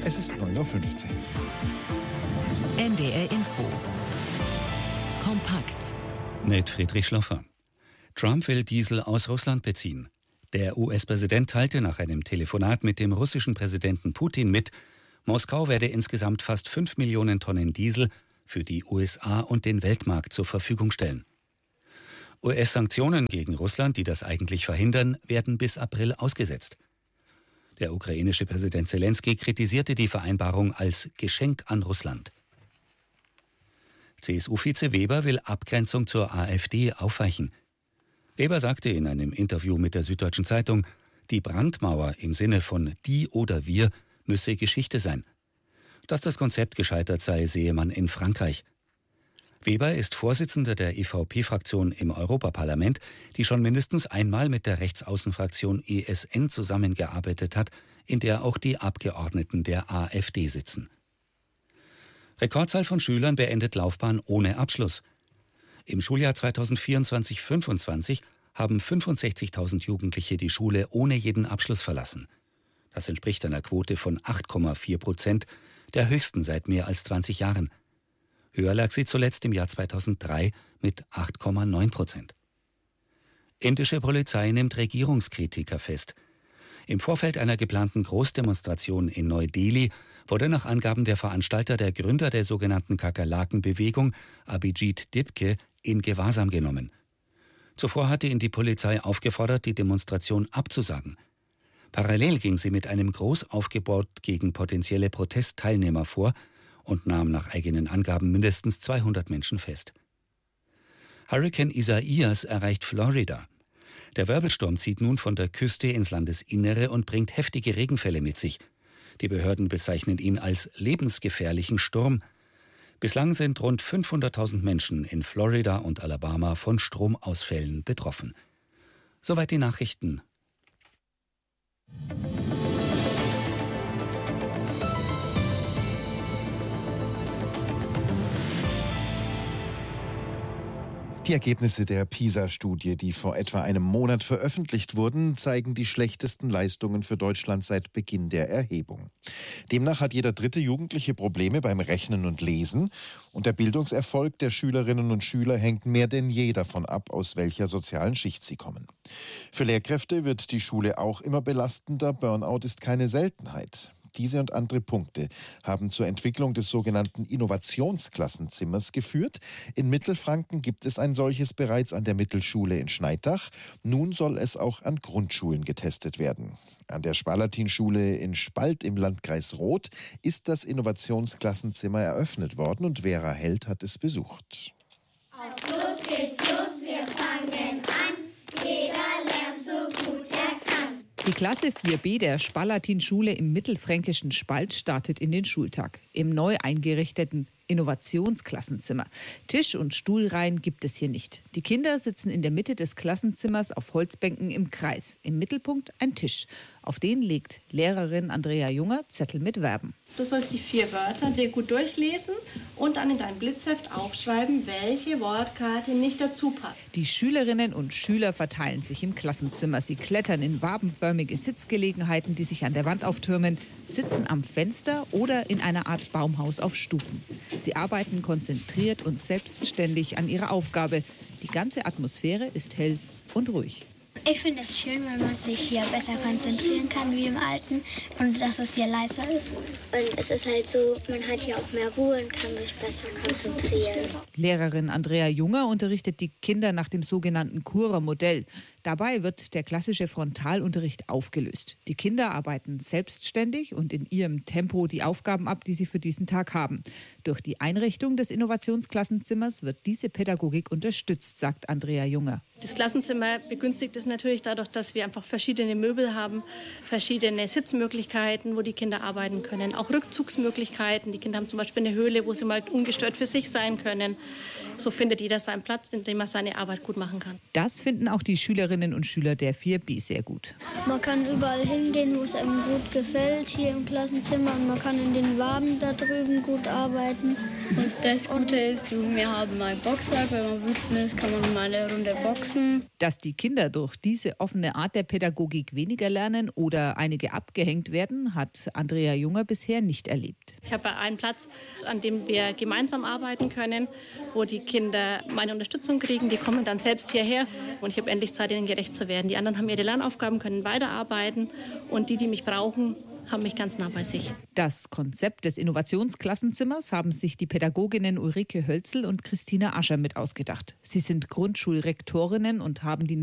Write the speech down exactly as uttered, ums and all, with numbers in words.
Es ist neun Uhr fünfzehn. N D R Info. Kompakt. Mit Friedrich Schloffer. Trump will Diesel aus Russland beziehen. Der U S-Präsident teilte nach einem Telefonat mit dem russischen Präsidenten Putin mit, Moskau werde insgesamt fast fünf Millionen Tonnen Diesel für die U S A und den Weltmarkt zur Verfügung stellen. U S-Sanktionen gegen Russland, die das eigentlich verhindern, werden bis April ausgesetzt. Der ukrainische Präsident Selenskyj kritisierte die Vereinbarung als Geschenk an Russland. C S U-Vize Weber will Abgrenzung zur AfD aufweichen. Weber sagte in einem Interview mit der Süddeutschen Zeitung, die Brandmauer im Sinne von die oder wir müsse Geschichte sein. Dass das Konzept gescheitert sei, sehe man in Frankreich. Weber ist Vorsitzender der E V P-Fraktion im Europaparlament, die schon mindestens einmal mit der Rechtsaußenfraktion E S N zusammengearbeitet hat, in der auch die Abgeordneten der AfD sitzen. Rekordzahl von Schülern beendet Laufbahn ohne Abschluss. Im Schuljahr zweitausendvierundzwanzig fünfundzwanzig haben fünfundsechzigtausend Jugendliche die Schule ohne jeden Abschluss verlassen. Das entspricht einer Quote von acht Komma vier Prozent, der höchsten seit mehr als zwanzig Jahren. Höher lag sie zuletzt im Jahr zweitausenddrei mit acht Komma neun Prozent. Indische Polizei nimmt Regierungskritiker fest. Im Vorfeld einer geplanten Großdemonstration in Neu-Delhi wurde nach Angaben der Veranstalter der Gründer der sogenannten Kakerlaken-Bewegung, Abhijit Dibke, in Gewahrsam genommen. Zuvor hatte ihn die Polizei aufgefordert, die Demonstration abzusagen. Parallel ging sie mit einem Großaufgebot gegen potenzielle Protestteilnehmer vor und nahm nach eigenen Angaben mindestens zweihundert Menschen fest. Hurrikan Isaias erreicht Florida. Der Wirbelsturm zieht nun von der Küste ins Landesinnere und bringt heftige Regenfälle mit sich. Die Behörden bezeichnen ihn als lebensgefährlichen Sturm. Bislang sind rund fünfhunderttausend Menschen in Florida und Alabama von Stromausfällen betroffen. Soweit die Nachrichten. Die Ergebnisse der PISA-Studie, die vor etwa einem Monat veröffentlicht wurden, zeigen die schlechtesten Leistungen für Deutschland seit Beginn der Erhebung. Demnach hat jeder dritte Jugendliche Probleme beim Rechnen und Lesen und der Bildungserfolg der Schülerinnen und Schüler hängt mehr denn je davon ab, aus welcher sozialen Schicht sie kommen. Für Lehrkräfte wird die Schule auch immer belastender. Burnout ist keine Seltenheit. Diese und andere Punkte haben zur Entwicklung des sogenannten Innovationsklassenzimmers geführt. In Mittelfranken gibt es ein solches bereits an der Mittelschule in Schneidach. Nun soll es auch an Grundschulen getestet werden. An der Spalatinschule in Spalt im Landkreis Roth ist das Innovationsklassenzimmer eröffnet worden und Vera Held hat es besucht. Auf los geht's los, wir fangen an. Jeder lernt so gut er kann. Die Klasse vier B der Spalatinschule im mittelfränkischen Spalt startet in den Schultag. Im neu eingerichteten Innovationsklassenzimmer. Tisch- und Stuhlreihen gibt es hier nicht. Die Kinder sitzen in der Mitte des Klassenzimmers auf Holzbänken im Kreis. Im Mittelpunkt ein Tisch. Auf den legt Lehrerin Andrea Junger Zettel mit Verben. Du sollst die vier Wörter dir gut durchlesen und dann in dein Blitzheft aufschreiben, welche Wortkarte nicht dazu passt. Die Schülerinnen und Schüler verteilen sich im Klassenzimmer. Sie klettern in wabenförmige Sitzgelegenheiten, die sich an der Wand auftürmen, sitzen am Fenster oder in einer Art Baumhaus auf Stufen. Sie arbeiten konzentriert und selbstständig an ihrer Aufgabe. Die ganze Atmosphäre ist hell und ruhig. Ich finde es schön, wenn man sich hier besser konzentrieren kann wie im Alten und dass es hier leiser ist. Und es ist halt so, man hat hier auch mehr Ruhe und kann sich besser konzentrieren. Lehrerin Andrea Junger unterrichtet die Kinder nach dem sogenannten Kurer-Modell. Dabei wird der klassische Frontalunterricht aufgelöst. Die Kinder arbeiten selbstständig und in ihrem Tempo die Aufgaben ab, die sie für diesen Tag haben. Durch die Einrichtung des Innovationsklassenzimmers wird diese Pädagogik unterstützt, sagt Andrea Junger. Das Klassenzimmer begünstigt es natürlich dadurch, dass wir einfach verschiedene Möbel haben, verschiedene Sitzmöglichkeiten, wo die Kinder arbeiten können, auch Rückzugsmöglichkeiten. Die Kinder haben zum Beispiel eine Höhle, wo sie mal ungestört für sich sein können. So findet jeder seinen Platz, in dem er seine Arbeit gut machen kann. Das finden auch die Schülerinnen und Schüler der vier B sehr gut. Man kann überall hingehen, wo es einem gut gefällt, hier im Klassenzimmer. Und man kann in den Waben da drüben gut arbeiten. Und das Gute ist, wir haben einen Boxsack. Wenn man wütend ist, kann man mal eine Runde boxen. Dass die Kinder durch diese offene Art der Pädagogik weniger lernen oder einige abgehängt werden, hat Andrea Junger bisher nicht erlebt. Ich habe einen Platz, an dem wir gemeinsam arbeiten können, wo die Kinder meine Unterstützung kriegen. Die kommen dann selbst hierher und ich habe endlich Zeit, ihnen gerecht zu werden. Die anderen haben ihre Lernaufgaben, können weiterarbeiten und die, die mich brauchen, haben mich ganz nah bei sich. Das Konzept des Innovationsklassenzimmers haben sich die Pädagoginnen Ulrike Hölzel und Christina Ascher mit ausgedacht. Sie sind Grundschulrektorinnen und haben die